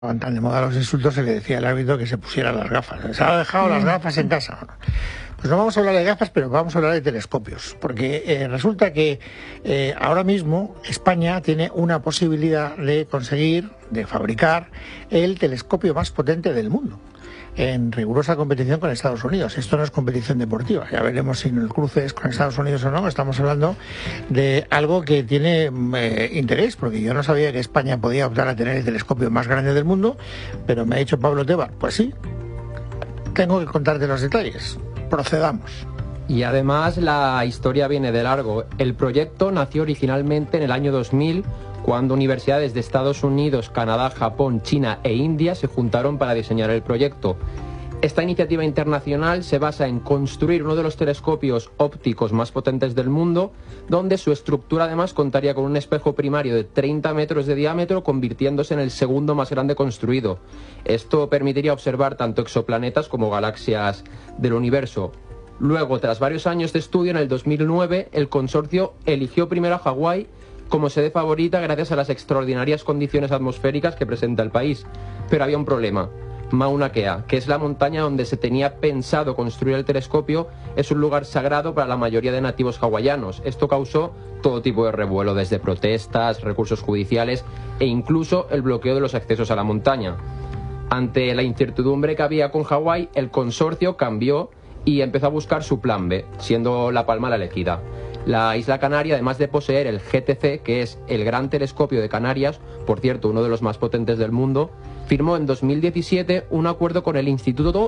Tan de moda los insultos, se le decía al árbitro que se pusiera las gafas. Se ha dejado las gafas en casa. Pues no vamos a hablar de gafas, pero vamos a hablar de telescopios, porque resulta que ahora mismo España tiene una posibilidad de conseguir, de fabricar el telescopio más potente del mundo, en rigurosa competición con Estados Unidos. Esto no es competición deportiva, ya veremos si el cruce es con Estados Unidos o no. Estamos hablando de algo que tiene interés, porque yo no sabía que España podía optar a tener el telescopio más grande del mundo, pero me ha dicho Pablo Tebar, pues sí, tengo que contarte los detalles. Procedamos. Y además la historia viene de largo. El proyecto nació originalmente en el año 2000, cuando universidades de Estados Unidos, Canadá, Japón, China e India se juntaron para diseñar el proyecto. Esta iniciativa internacional se basa en construir uno de los telescopios ópticos más potentes del mundo, donde su estructura además contaría con un espejo primario de 30 metros de diámetro, convirtiéndose en el segundo más grande construido. Esto permitiría observar tanto exoplanetas como galaxias del universo. Luego, tras varios años de estudio, en el 2009, el consorcio eligió primero a Hawái como sede favorita gracias a las extraordinarias condiciones atmosféricas que presenta el país. Pero había un problema. Mauna Kea, que es la montaña donde se tenía pensado construir el telescopio, es un lugar sagrado para la mayoría de nativos hawaianos. Esto causó todo tipo de revuelo, desde protestas, recursos judiciales e incluso el bloqueo de los accesos a la montaña. Ante la incertidumbre que había con Hawái, el consorcio cambió y empezó a buscar su plan B, siendo La Palma la elegida. La isla Canaria, además de poseer el GTC, que es el Gran Telescopio de Canarias, por cierto, uno de los más potentes del mundo, firmó en 2017 un acuerdo con el Instituto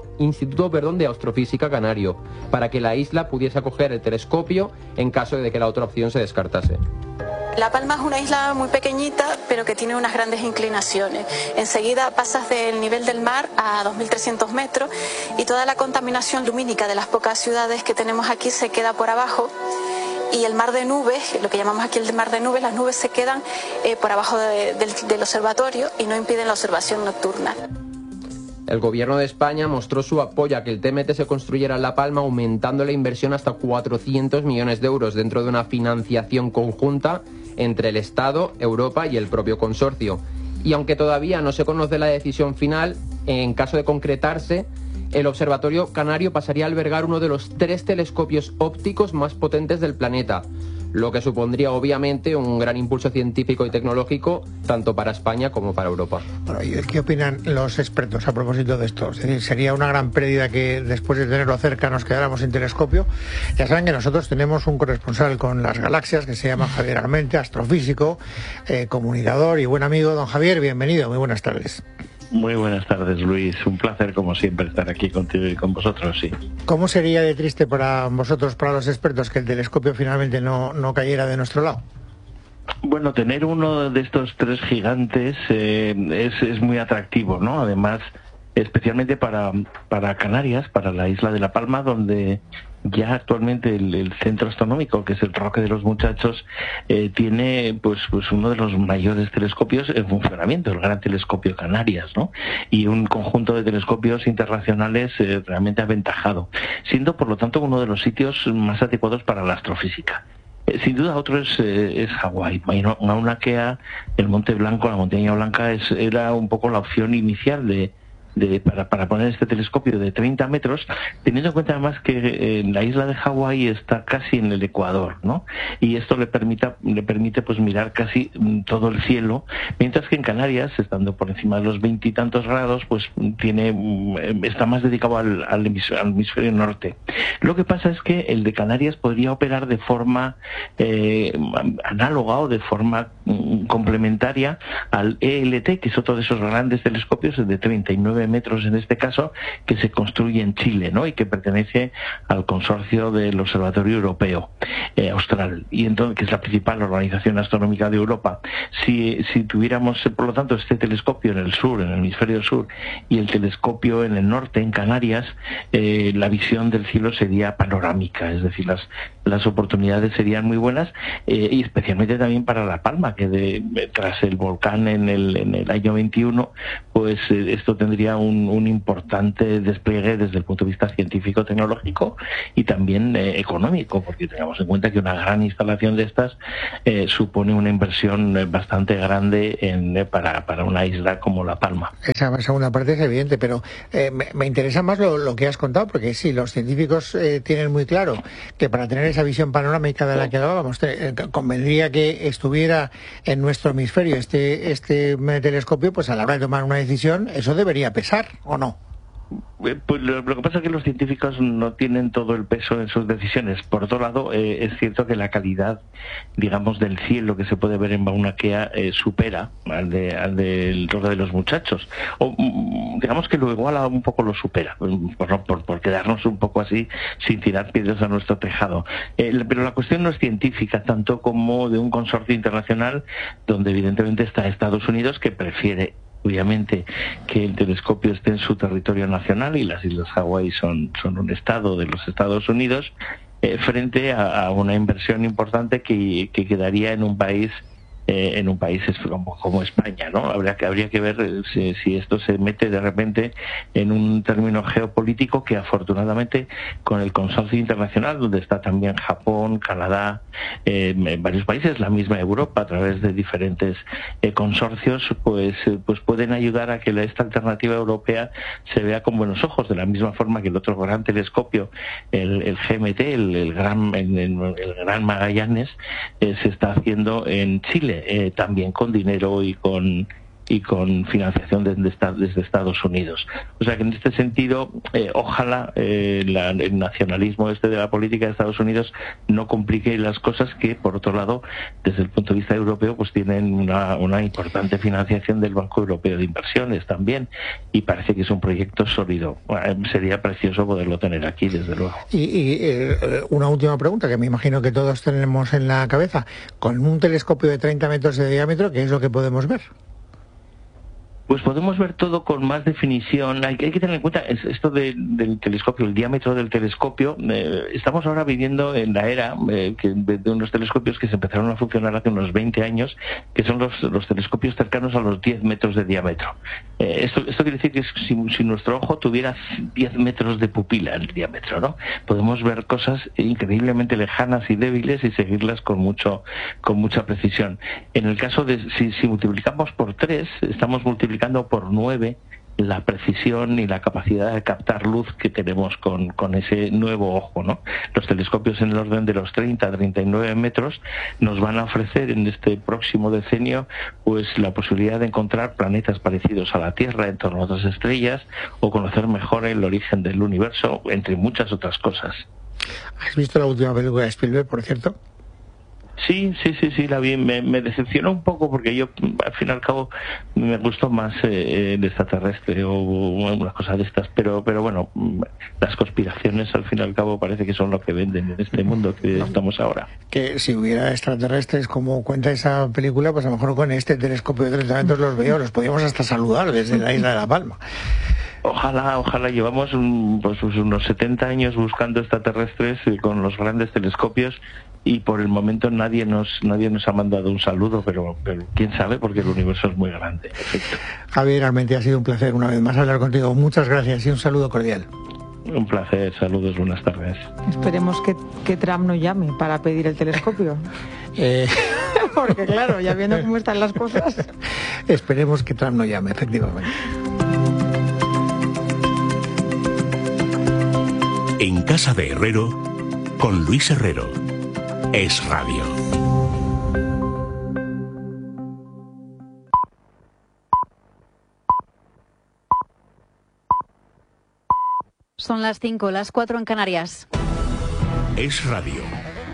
de Astrofísica Canario para que la isla pudiese acoger el telescopio en caso de que la otra opción se descartase. La Palma es una isla muy pequeñita, pero que tiene unas grandes inclinaciones. Enseguida pasas del nivel del mar a 2.300 metros y toda la contaminación lumínica de las pocas ciudades que tenemos aquí se queda por abajo. Y el mar de nubes, lo que llamamos aquí el mar de nubes, las nubes se quedan por abajo del observatorio y no impiden la observación nocturna. El gobierno de España mostró su apoyo a que el TMT se construyera en La Palma, aumentando la inversión hasta 400 millones de euros dentro de una financiación conjunta entre el Estado, Europa y el propio consorcio. Y aunque todavía no se conoce la decisión final, en caso de concretarse, el Observatorio Canario pasaría a albergar uno de los 3 telescopios ópticos más potentes del planeta, lo que supondría obviamente un gran impulso científico y tecnológico tanto para España como para Europa. Bueno, ¿y qué opinan los expertos a propósito de esto? Es decir, sería una gran pérdida que después de tenerlo cerca nos quedáramos sin telescopio. Ya saben que nosotros tenemos un corresponsal con las galaxias que se llama Javier Armente, astrofísico, comunicador y buen amigo. Don Javier, bienvenido, muy buenas tardes. Muy buenas tardes, Luis. Un placer, como siempre, estar aquí contigo y con vosotros, sí. ¿Cómo sería de triste para vosotros, para los expertos, que el telescopio finalmente no cayera de nuestro lado? Bueno, tener uno de estos 3 gigantes es muy atractivo, ¿no? Además, especialmente para Canarias, para la isla de La Palma, donde ya actualmente el centro astronómico, que es el Roque de los Muchachos, tiene pues uno de los mayores telescopios en funcionamiento, el Gran Telescopio Canarias, ¿no? Y un conjunto de telescopios internacionales realmente aventajado, siendo por lo tanto uno de los sitios más adecuados para la astrofísica. Sin duda otro es Hawái. Mauna Kea, el Monte Blanco, la Montaña Blanca, era un poco la opción inicial para poner este telescopio de 30 metros, teniendo en cuenta además que la isla de Hawái está casi en el Ecuador, ¿no? Y esto le permite pues mirar casi todo el cielo, mientras que en Canarias, estando por encima de los 20 y tantos grados, pues está más dedicado al hemisferio norte. Lo que pasa es que el de Canarias podría operar de forma análoga o de forma complementaria al ELT, que es otro de esos grandes telescopios de 39 metros en este caso, que se construye en Chile, ¿no? Y que pertenece al consorcio del Observatorio Europeo Austral, y entonces, que es la principal organización astronómica de Europa. Si tuviéramos, por lo tanto, este telescopio en el sur, en el hemisferio sur, y el telescopio en el norte, en Canarias, la visión del cielo sería panorámica, es decir, las oportunidades serían muy buenas, y especialmente también para La Palma, que tras el volcán en el año 21, pues esto tendría supondría un importante despliegue desde el punto de vista científico, tecnológico y también económico, porque tengamos en cuenta que una gran instalación de estas supone una inversión bastante grande para una isla como La Palma. Esa segunda parte es evidente, pero me interesa más lo que has contado, porque sí, los científicos tienen muy claro que para tener esa visión panorámica de la que hablábamos, convendría que estuviera en nuestro hemisferio este telescopio, pues a la hora de tomar una decisión, eso debería pesar, ¿o no? Pues lo que pasa es que los científicos no tienen todo el peso en sus decisiones. Por otro lado, es cierto que la calidad, digamos, del cielo que se puede ver en Mauna Kea supera al del Roque de los Muchachos. O digamos que lo iguala un poco, lo supera, por quedarnos un poco así sin tirar piedras a nuestro tejado. Pero la cuestión no es científica, tanto como de un consorcio internacional donde evidentemente está Estados Unidos, que prefiere obviamente que el telescopio esté en su territorio nacional, y las Islas Hawái son un estado de los Estados Unidos, frente a una inversión importante que quedaría en un país como España, ¿no? Habría que ver si esto se mete de repente en un término geopolítico que afortunadamente con el consorcio internacional, donde está también Japón, Canadá, varios países, la misma Europa, a través de diferentes consorcios, pues pueden ayudar a que esta alternativa europea se vea con buenos ojos, de la misma forma que el otro gran telescopio, el GMT, el Gran Magallanes, se está haciendo en Chile, también con dinero y con financiación desde Estados Unidos. O sea que en este sentido, ojalá el nacionalismo de la política de Estados Unidos no complique las cosas, que por otro lado, desde el punto de vista europeo, pues tienen una importante financiación del Banco Europeo de Inversiones también, y parece que es un proyecto sólido. Sería precioso poderlo tener aquí, desde luego. Y una última pregunta que me imagino que todos tenemos en la cabeza. Con un telescopio de 30 metros de diámetro, ¿qué es lo que podemos ver? Pues podemos ver todo con más definición. Hay que tener en cuenta esto del telescopio, el diámetro del telescopio. Estamos ahora viviendo en la era de unos telescopios que se empezaron a funcionar hace unos 20 años, que son los telescopios cercanos a los 10 metros de diámetro. Esto quiere decir que si nuestro ojo tuviera 10 metros de pupila en diámetro, ¿no? Podemos ver cosas increíblemente lejanas y débiles y seguirlas con mucha precisión. En el caso de si multiplicamos por 3, estamos multiplicando por 9 la precisión y la capacidad de captar luz que tenemos con ese nuevo ojo, ¿no? Los telescopios en el orden de los 30 a 39 metros nos van a ofrecer en este próximo decenio pues la posibilidad de encontrar planetas parecidos a la Tierra en torno a otras estrellas, o conocer mejor el origen del universo, entre muchas otras cosas. ¿Has visto la última película de Spielberg, por cierto? Sí, la vi. Me decepcionó un poco, porque yo, al fin y al cabo, me gustó más el extraterrestre o una cosa de estas, pero bueno, las conspiraciones, al fin y al cabo, parece que son lo que venden en este mundo que estamos ahora. Que si hubiera extraterrestres, como cuenta esa película, pues a lo mejor con este telescopio de 30 metros los podíamos hasta saludar desde la isla de La Palma. Ojalá. Llevamos unos 70 años buscando extraterrestres con los grandes telescopios, y por el momento nadie nos ha mandado un saludo, pero quién sabe, porque el universo es muy grande. Perfecto. Javier, realmente ha sido un placer una vez más hablar contigo. Muchas gracias y un saludo cordial. Un placer, saludos, buenas tardes. Esperemos que Trump no llame para pedir el telescopio. Porque claro, ya viendo cómo están las cosas. Esperemos que Trump no llame, efectivamente. En Casa de Herrero, con Luis Herrero. Es Radio. Son las 5, las 4 en Canarias. Es Radio.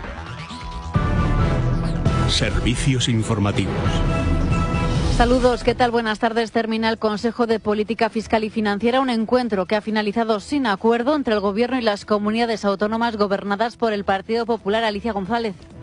Servicios informativos. Saludos, ¿qué tal? Buenas tardes. Termina el Consejo de Política Fiscal y Financiera, un encuentro que ha finalizado sin acuerdo entre el Gobierno y las comunidades autónomas gobernadas por el Partido Popular. Alicia González.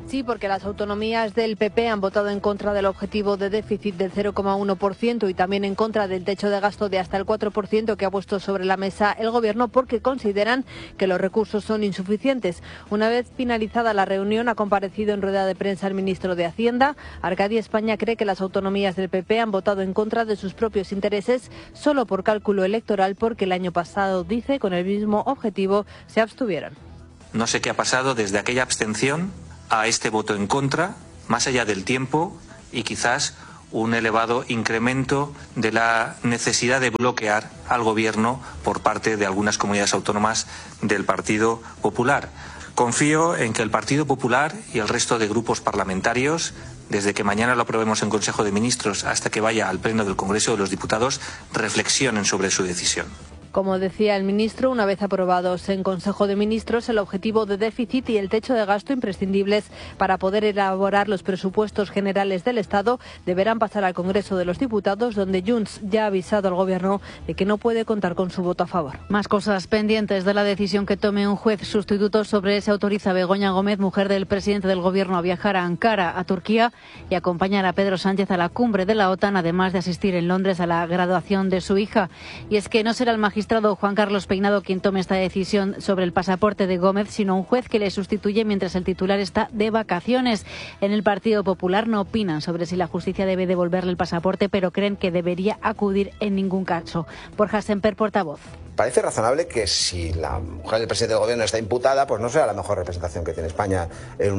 Sí, porque las autonomías del PP han votado en contra del objetivo de déficit del 0,1% y también en contra del techo de gasto de hasta el 4% que ha puesto sobre la mesa el Gobierno, porque consideran que los recursos son insuficientes. Una vez finalizada la reunión, ha comparecido en rueda de prensa el ministro de Hacienda. Arcadia España cree que las autonomías del PP han votado en contra de sus propios intereses solo por cálculo electoral, porque el año pasado, dice, con el mismo objetivo se abstuvieron. No sé qué ha pasado desde aquella abstención a este voto en contra, más allá del tiempo y quizás un elevado incremento de la necesidad de bloquear al Gobierno por parte de algunas comunidades autónomas del Partido Popular. Confío en que el Partido Popular y el resto de grupos parlamentarios, desde que mañana lo aprobemos en Consejo de Ministros hasta que vaya al Pleno del Congreso de los Diputados, reflexionen sobre su decisión. Como decía el ministro, una vez aprobados en Consejo de Ministros, el objetivo de déficit y el techo de gasto imprescindibles para poder elaborar los presupuestos generales del Estado deberán pasar al Congreso de los Diputados, donde Junts ya ha avisado al Gobierno de que no puede contar con su voto a favor. Más cosas pendientes de la decisión que tome un juez sustituto sobre si autoriza a Begoña Gómez, mujer del presidente del Gobierno, a viajar a Ankara, a Turquía, y acompañar a Pedro Sánchez a la cumbre de la OTAN, además de asistir en Londres a la graduación de su hija. Y es que no será el magistrado Juan Carlos Peinado quien tome esta decisión sobre el pasaporte de Gómez, sino un juez que le sustituye mientras el titular está de vacaciones. En el Partido Popular no opinan sobre si la justicia debe devolverle el pasaporte, pero creen que debería acudir en ningún caso. Borja Semper, portavoz. Parece razonable que si la mujer del presidente del Gobierno está imputada, pues no sea la mejor representación que tiene España en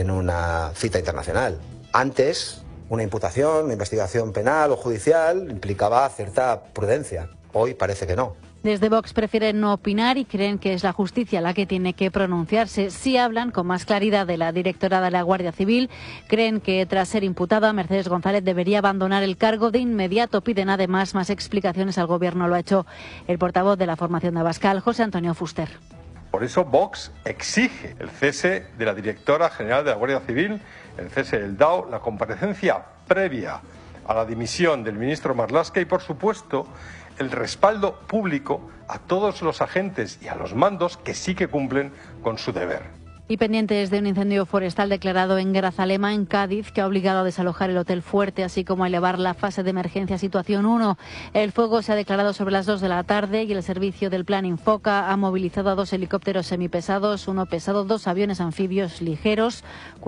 una cita internacional. Antes, una imputación, una investigación penal o judicial implicaba cierta prudencia. Hoy parece que no. Desde Vox prefieren no opinar y creen que es la justicia la que tiene que pronunciarse. Sí hablan con más claridad de la directora de la Guardia Civil. Creen que tras ser imputada, Mercedes González debería abandonar el cargo de inmediato. Piden además más explicaciones al Gobierno. Lo ha hecho el portavoz de la formación de Abascal, José Antonio Fuster. Por eso Vox exige el cese de la directora general de la Guardia Civil, el cese del DAO, la comparecencia previa a la dimisión del ministro Marlaska y, por supuesto, el respaldo público a todos los agentes y a los mandos que sí que cumplen con su deber. Y pendientes de un incendio forestal declarado en Grazalema, en Cádiz, que ha obligado a desalojar el Hotel Fuerte, así como a elevar la fase de emergencia a situación 1. El fuego se ha declarado sobre las 2 de la tarde y el servicio del Plan Infoca ha movilizado a 2 helicópteros semipesados, 1 pesado, 2 aviones anfibios ligeros,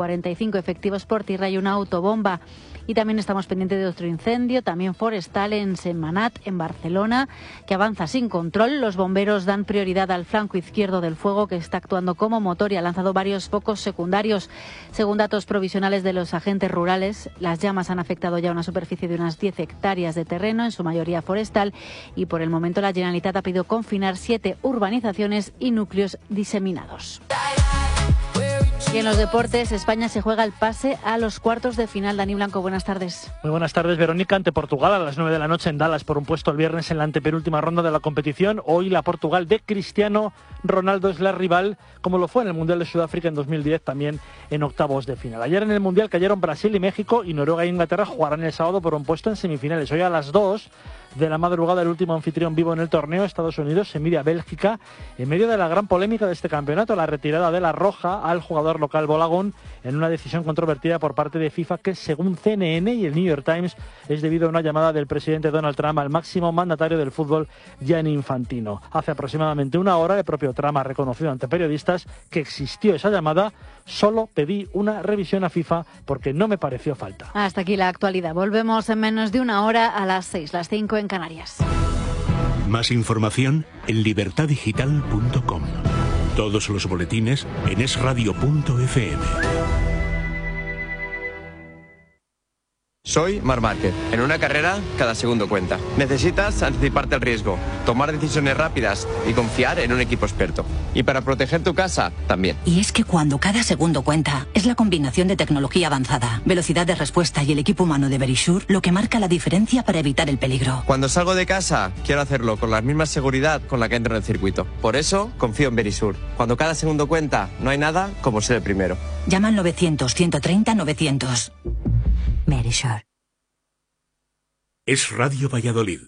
45 efectivos por tierra y una autobomba. Y también estamos pendientes de otro incendio, también forestal, en Sentmenat, en Barcelona, que avanza sin control. Los bomberos dan prioridad al flanco izquierdo del fuego, que está actuando como motor y ha lanzado varios focos secundarios. Según datos provisionales de los agentes rurales, las llamas han afectado ya una superficie de unas 10 hectáreas de terreno, en su mayoría forestal, y por el momento la Generalitat ha pedido confinar 7 urbanizaciones y núcleos diseminados. Y en los deportes, España se juega el pase a los cuartos de final. Dani Blanco, buenas tardes. Muy buenas tardes, Verónica. Ante Portugal a las 9 de la noche en Dallas por un puesto el viernes en la antepenúltima ronda de la competición. Hoy la Portugal de Cristiano Ronaldo es la rival, como lo fue en el Mundial de Sudáfrica en 2010, también en octavos de final. Ayer en el Mundial cayeron Brasil y México, y Noruega e Inglaterra jugarán el sábado por un puesto en semifinales. Hoy a las 2 de la madrugada, el último anfitrión vivo en el torneo, Estados Unidos, se mide a Bélgica en medio de la gran polémica de este campeonato, la retirada de la roja al jugador local Bolagón en una decisión controvertida por parte de FIFA que, según CNN y el New York Times, es debido a una llamada del presidente Donald Trump al máximo mandatario del fútbol, Gianni Infantino. Hace aproximadamente una hora, el propio Trump ha reconocido ante periodistas que existió esa llamada. Solo pedí una revisión a FIFA porque no me pareció falta. Hasta aquí la actualidad. Volvemos en menos de una hora a las 6, las 5 en Canarias. Más información en libertadigital.com. Todos los boletines en esradio.fm. Soy Marc Márquez. En una carrera, cada segundo cuenta. Necesitas anticiparte al riesgo, tomar decisiones rápidas y confiar en un equipo experto. Y para proteger tu casa, también. Y es que cuando cada segundo cuenta, es la combinación de tecnología avanzada, velocidad de respuesta y el equipo humano de Verisure lo que marca la diferencia para evitar el peligro. Cuando salgo de casa, quiero hacerlo con la misma seguridad con la que entro en el circuito. Por eso, confío en Verisure. Cuando cada segundo cuenta, no hay nada como ser el primero. Llama al 900-130-900. Verisure. Es Radio Valladolid,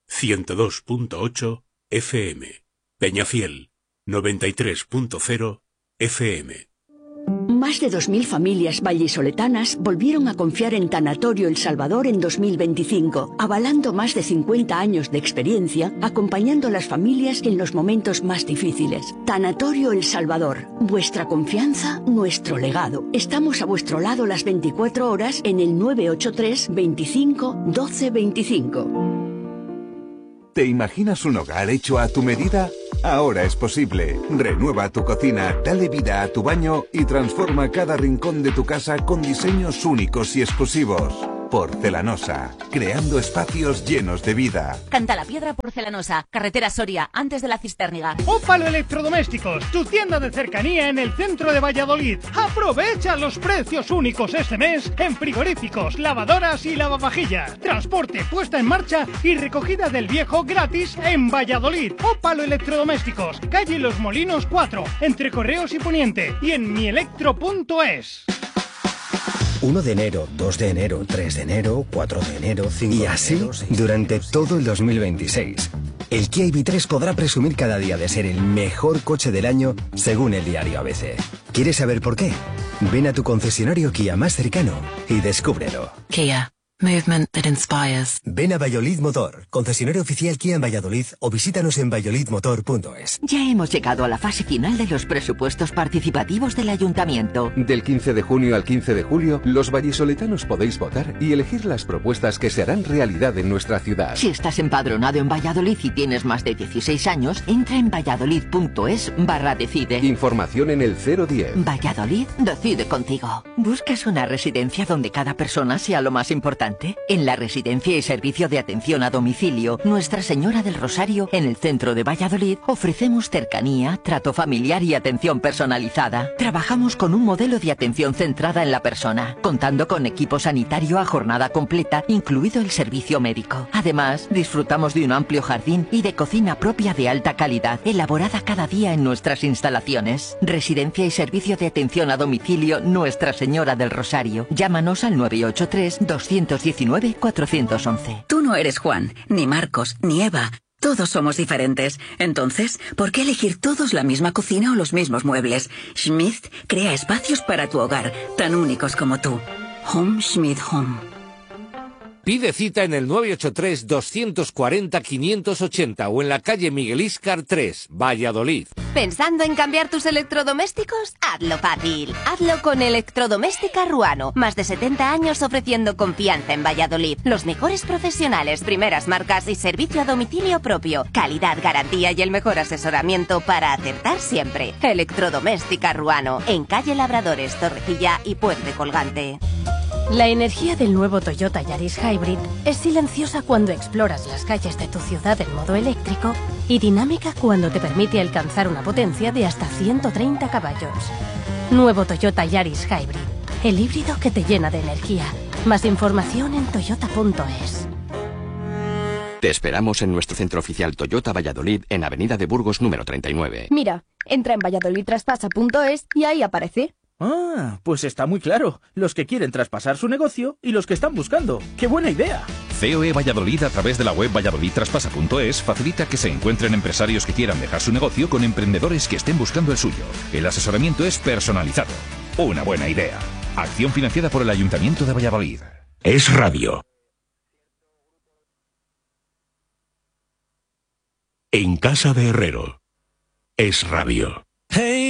102.8 FM. Peñafiel, 93.0 FM. Más de 2.000 familias vallisoletanas volvieron a confiar en Tanatorio El Salvador en 2025, avalando más de 50 años de experiencia, acompañando a las familias en los momentos más difíciles. Tanatorio El Salvador, vuestra confianza, nuestro legado. Estamos a vuestro lado las 24 horas en el 983 25 12 25. ¿Te imaginas un hogar hecho a tu medida? Ahora es posible. Renueva tu cocina, dale vida a tu baño y transforma cada rincón de tu casa con diseños únicos y exclusivos. Porcelanosa, creando espacios llenos de vida. Cantalapiedra Porcelanosa, carretera Soria, antes de la Cistérniga. Ópalo Electrodomésticos, tu tienda de cercanía en el centro de Valladolid. Aprovecha los precios únicos este mes en frigoríficos, lavadoras y lavavajillas. Transporte, puesta en marcha y recogida del viejo gratis en Valladolid. Ópalo Electrodomésticos, calle Los Molinos 4, entre Correos y Poniente, y en mielectro.es. 1 de enero, 2 de enero, 3 de enero, 4 de enero, 5 de enero... Y así, durante todo el 2026. El Kia EV3 podrá presumir cada día de ser el mejor coche del año, según el diario ABC. ¿Quieres saber por qué? Ven a tu concesionario Kia más cercano y descúbrelo. Kia. Movement that inspires. Ven a Valladolid Motor, concesionario oficial Kia en Valladolid, o visítanos en valladolidmotor.es. Ya hemos llegado a la fase final de los presupuestos participativos del Ayuntamiento. Del 15 de junio al 15 de julio, los vallisoletanos podéis votar y elegir las propuestas que se harán realidad en nuestra ciudad. Si estás empadronado en Valladolid y tienes más de 16 años, entra en valladolid.es/decide. Información en el 010. Valladolid decide contigo. ¿Buscas una residencia donde cada persona sea lo más importante? En la Residencia y Servicio de Atención a Domicilio Nuestra Señora del Rosario, en el centro de Valladolid, ofrecemos cercanía, trato familiar y atención personalizada. Trabajamos con un modelo de atención centrada en la persona, contando con equipo sanitario a jornada completa, incluido el servicio médico. Además, disfrutamos de un amplio jardín y de cocina propia de alta calidad, elaborada cada día en nuestras instalaciones. Residencia y Servicio de Atención a Domicilio Nuestra Señora del Rosario. Llámanos al 983 219 411. Tú no eres Juan, ni Marcos, ni Eva. Todos somos diferentes. Entonces, ¿por qué elegir todos la misma cocina o los mismos muebles? Schmidt crea espacios para tu hogar, tan únicos como tú. Home Schmidt Home. Pide cita en el 983 240 580 o en la calle Miguel Íscar 3, Valladolid. ¿Pensando en cambiar tus electrodomésticos? Hazlo fácil. Hazlo con Electrodoméstica Ruano. Más de 70 años ofreciendo confianza en Valladolid. Los mejores profesionales, primeras marcas y servicio a domicilio propio. Calidad, garantía y el mejor asesoramiento para acertar siempre. Electrodoméstica Ruano. En calle Labradores, Torrecilla y Puente Colgante. La energía del nuevo Toyota Yaris Hybrid es silenciosa cuando exploras las calles de tu ciudad en modo eléctrico y dinámica cuando te permite alcanzar una potencia de hasta 130 caballos. Nuevo Toyota Yaris Hybrid, el híbrido que te llena de energía. Más información en toyota.es. Te esperamos en nuestro centro oficial Toyota Valladolid en Avenida de Burgos número 39. Mira, entra en valladolidtraspasa.es y ahí aparece. Ah, pues está muy claro. Los que quieren traspasar su negocio y los que están buscando. ¡Qué buena idea! COE Valladolid, a través de la web valladolidtraspasa.es, facilita que se encuentren empresarios que quieran dejar su negocio con emprendedores que estén buscando el suyo. El asesoramiento es personalizado. Una buena idea. Acción financiada por el Ayuntamiento de Valladolid. Es radio. En casa de Herrero. Es radio. Hey.